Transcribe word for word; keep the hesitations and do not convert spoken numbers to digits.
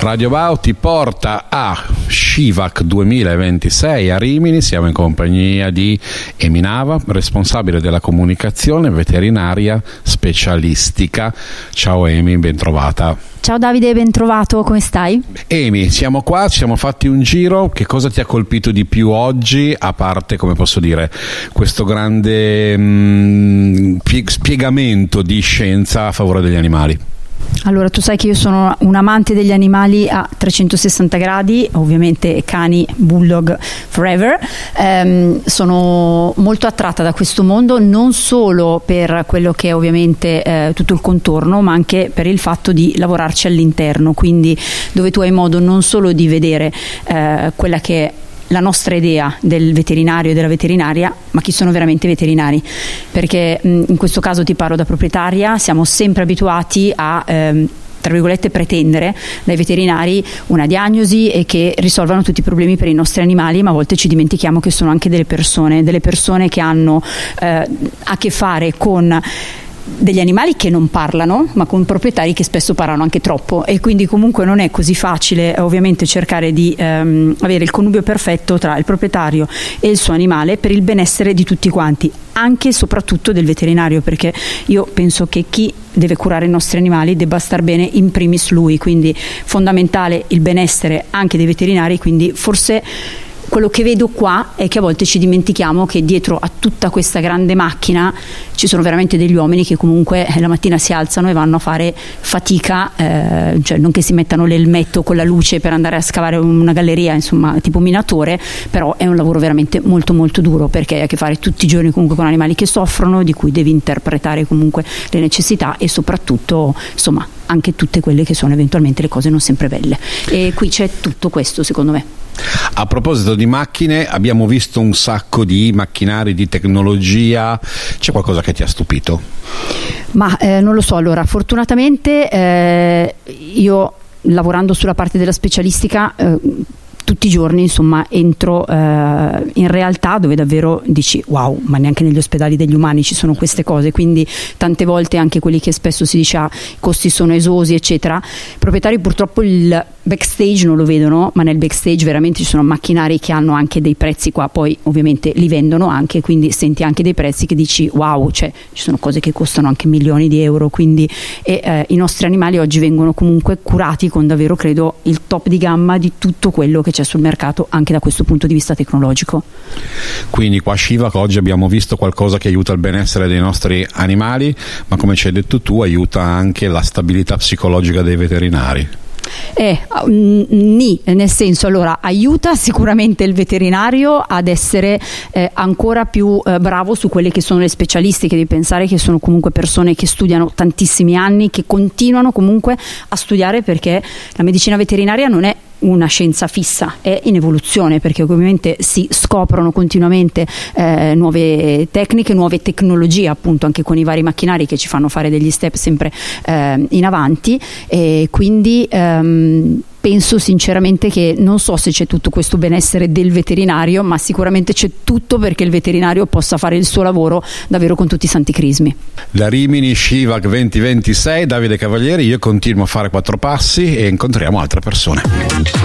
Radio Wow ti porta a Shivac duemilaventisei a Rimini. Siamo in compagnia di Amy Nava, responsabile della comunicazione veterinaria specialistica. Ciao Amy, ben trovata. Ciao Davide, ben trovato, come stai? Amy, siamo qua, ci siamo fatti un giro. Che cosa ti ha colpito di più oggi, a parte, come posso dire, questo grande mh, spiegamento di scienza a favore degli animali? Allora, tu sai che io sono un amante degli animali a trecentosessanta gradi, ovviamente cani, bulldog, forever. Ehm, sono molto attratta da questo mondo, non solo per quello che è ovviamente eh, tutto il contorno, ma anche per il fatto di lavorarci all'interno, quindi dove tu hai modo non solo di vedere eh, quella che è la nostra idea del veterinario e della veterinaria, ma chi sono veramente i veterinari, perché mh, in questo caso ti parlo da proprietaria, siamo sempre abituati a ehm, tra virgolette pretendere dai veterinari una diagnosi e che risolvano tutti i problemi per i nostri animali, ma a volte ci dimentichiamo che sono anche delle persone, delle persone che hanno eh, a che fare con degli animali che non parlano, ma con proprietari che spesso parlano anche troppo, e quindi comunque non è così facile ovviamente cercare di ehm, avere il connubio perfetto tra il proprietario e il suo animale per il benessere di tutti quanti, anche e soprattutto del veterinario, perché io penso che chi deve curare i nostri animali debba star bene in primis lui, quindi fondamentale il benessere anche dei veterinari. Quindi forse quello che vedo qua è che a volte ci dimentichiamo che dietro a tutta questa grande macchina ci sono veramente degli uomini che comunque la mattina si alzano e vanno a fare fatica, eh, cioè non che si mettano l'elmetto con la luce per andare a scavare una galleria, insomma, tipo minatore, però è un lavoro veramente molto molto duro, perché hai a che fare tutti i giorni comunque con animali che soffrono, di cui devi interpretare comunque le necessità e soprattutto, insomma, anche tutte quelle che sono eventualmente le cose non sempre belle. E qui c'è tutto questo, secondo me. A proposito di macchine, abbiamo visto un sacco di macchinari, di tecnologia. C'è qualcosa che ti ha stupito? Ma eh, non lo so, allora fortunatamente eh, io lavorando sulla parte della specialistica eh, tutti i giorni insomma entro eh, in realtà dove davvero dici wow, ma neanche negli ospedali degli umani ci sono queste cose, quindi tante volte anche quelli che spesso si dice ah, i costi sono esosi eccetera, i proprietari purtroppo il backstage non lo vedono, ma nel backstage veramente ci sono macchinari che hanno anche dei prezzi qua, poi ovviamente li vendono anche, quindi senti anche dei prezzi che dici wow, cioè ci sono cose che costano anche milioni di euro, quindi e, eh, i nostri animali oggi vengono comunque curati con davvero credo il top di gamma di tutto quello che c'è sul mercato anche da questo punto di vista tecnologico. Quindi qua a Shivac oggi abbiamo visto qualcosa che aiuta il benessere dei nostri animali, ma come ci hai detto tu aiuta anche la stabilità psicologica dei veterinari. Eh, ni, nel senso, allora aiuta sicuramente il veterinario ad essere eh, ancora più eh, bravo su quelle che sono le specialistiche. Devi pensare che sono comunque persone che studiano tantissimi anni, che continuano comunque a studiare, perché la medicina veterinaria non è una scienza fissa, è in evoluzione, perché ovviamente si scoprono continuamente eh, nuove tecniche, nuove tecnologie, appunto anche con i vari macchinari che ci fanno fare degli step sempre eh, in avanti, e quindi ehm, penso sinceramente che non so se c'è tutto questo benessere del veterinario, ma sicuramente c'è tutto perché il veterinario possa fare il suo lavoro davvero con tutti i santi crismi. Da Rimini Shivac duemilaventisei, Davide Cavalieri, io continuo a fare quattro passi e incontriamo altre persone.